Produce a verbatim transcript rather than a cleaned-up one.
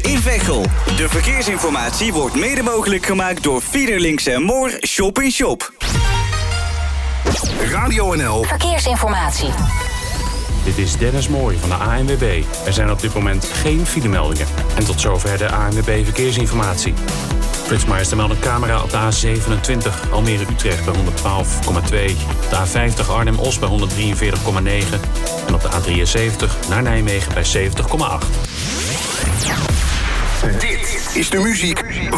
in Veghel. De verkeersinformatie wordt mede mogelijk gemaakt door Fiederlinks en Moor Shop in Shop. Radio N L Verkeersinformatie. Dit is Dennis Mooij van de A N W B. Er zijn op dit moment geen filemeldingen. En tot zover de A N W B Verkeersinformatie. Flitsmeister meldt een camera op de A zevenentwintig Almere-Utrecht bij honderdtwaalf komma twee. De A vijftig Arnhem-Os bij honderddrieënveertig komma negen. En op de A drieënzeventig naar Nijmegen bij zeventig komma acht. Dit is de muziek